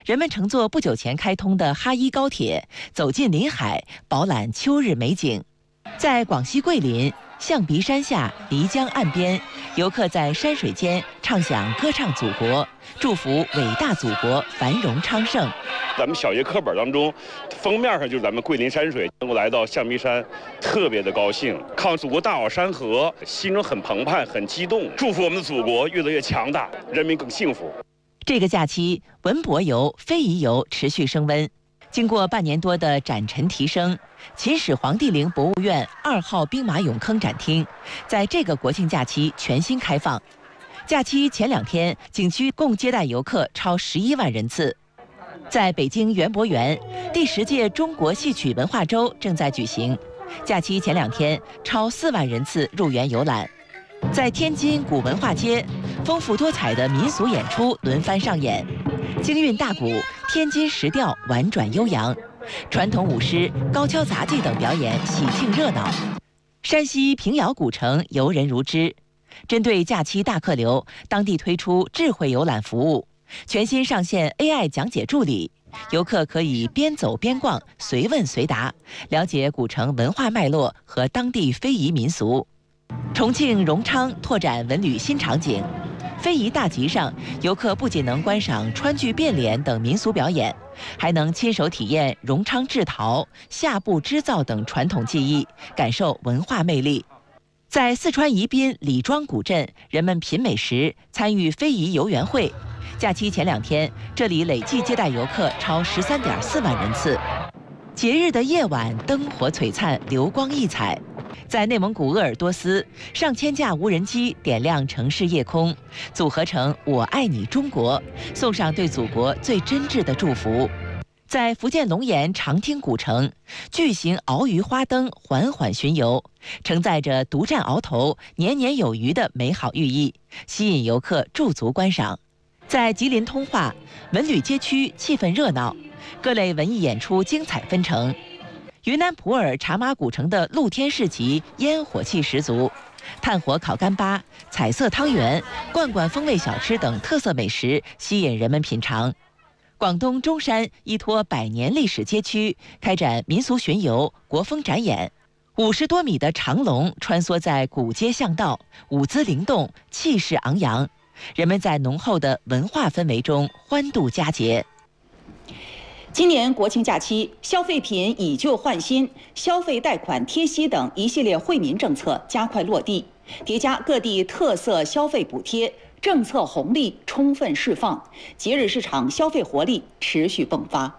人们乘坐不久前开通的哈伊高铁，走进临海，饱览秋日美景。在广西桂林象鼻山下漓江岸边，游客在山水间唱响歌唱祖国，祝福伟大祖国繁荣昌盛。 咱们小学课本当中，封面上就是咱们桂林山水，能够来到象鼻山，特别的高兴，看祖国大好山河，心中很澎湃，很激动，祝福我们的祖国越来越强大，人民更幸福。 这个假期，文博游、非遗游持续升温。经过半年多的展陈提升，秦始皇帝陵博物院2号兵马俑坑展厅在这个国庆假期全新开放。假期前2天，景区共接待游客超11万人次。在北京园博园，第10届中国戏曲文化周正在举行，假期前2天，超4万人次入园游览。在天津古文化街，丰富多彩的民俗演出轮番上演，京韵大鼓、天津石调婉转悠扬，传统舞狮、高跷杂技等表演喜庆热闹。山西平遥古城游人如织。针对假期大客流，当地推出智慧游览服务，全新上线 AI 讲解助理，游客可以边走边逛，随问随答，了解古城文化脉络和当地非遗民俗。重庆荣昌拓展文旅新场景，非遗大集上，游客不仅能观赏川剧变脸等民俗表演，还能亲手体验荣昌制陶、夏布织造等传统技艺，感受文化魅力。在四川宜宾李庄古镇，人们品美食，参与非遗游园会。假期前2天，这里累计接待游客超13.4万人次。节日的夜晚，灯火璀璨，流光溢彩。在内蒙古鄂尔多斯，上千架无人机点亮城市夜空，组合成“我爱你中国”，送上对祖国最真挚的祝福。在福建龙岩长汀古城，巨型鳌鱼花灯缓缓巡游，承载着独占鳌头、年年有余的美好寓意，吸引游客驻足观赏。在吉林通化，文旅街区气氛热闹，各类文艺演出精彩纷呈。云南普洱茶马古城的露天市集烟火气十足，炭火烤干巴、彩色汤圆、罐罐风味小吃等特色美食吸引人们品尝。广东中山依托100年历史街区开展民俗巡游、国风展演，50多米的长龙穿梭在古街巷道，舞姿灵动，气势昂扬，人们在浓厚的文化氛围中欢度佳节。 今年国庆假期，消费品以旧换新、消费贷款贴息等一系列惠民政策加快落地，叠加各地特色消费补贴，政策红利充分释放，节日市场消费活力持续迸发。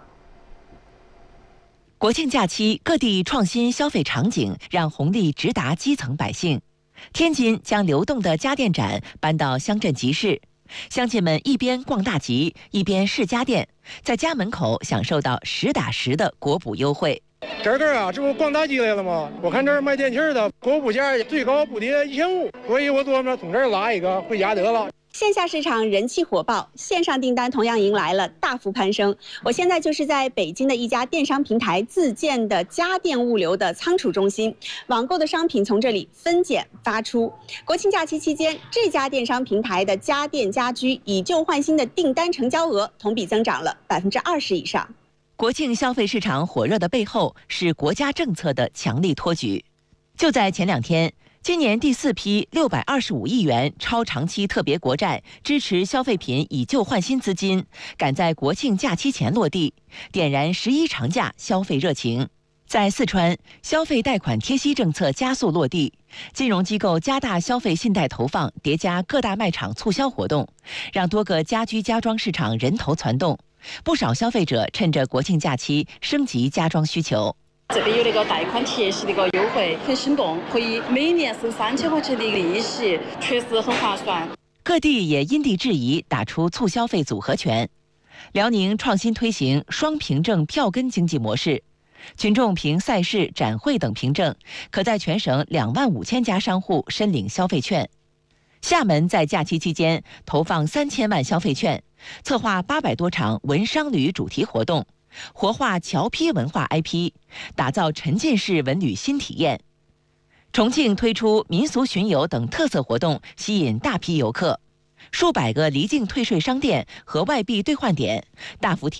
国庆假期，各地创新消费场景让红利直达基层百姓。天津将流动的家电展搬到乡镇集市。乡亲们一边逛大集，一边试家电，在家门口享受到实打实的国补优惠。 这这不逛大集来了吗？我看这儿卖电器的，国补价最高补贴1500，所以我琢磨从这儿拉一个回家得了。 线下市场人气火爆，线上订单同样迎来了大幅攀升。我现在就是在北京的一家电商平台自建的家电物流的仓储中心，网购的商品从这里分拣发出。国庆假期期间，这家电商平台的家电家居以旧换新的订单成交额同比增长了20%以上。 国庆消费市场火热的背后是国家政策的强力托举。就在前2天，今年第4批625亿元超长期特别国债支持消费品以旧换新资金赶在国庆假期前落地，点燃11长假消费热情。在四川，消费贷款贴息政策加速落地，金融机构加大消费信贷投放，叠加各大卖场促销活动，让多个家居家装市场人头攒动。不少消费者趁着国庆假期升级家装需求。 这边有那个贷款贴息的一个优惠，很心动，可以每年收3000块钱的利息，确实很划算。 各地也因地制宜打出促消费组合拳。辽宁创新推行双凭证票根经济模式，群众凭赛事、展会等凭证，可在全省25000家商户申领消费券。厦门在假期期间投放3000万消费券，策划800多场文商旅主题活动，活化侨批文化 IP， 打造沉浸式文旅新体验。重庆推出民俗巡游等特色活动，吸引大批游客。数百个离境退税商店和外币兑换点大幅提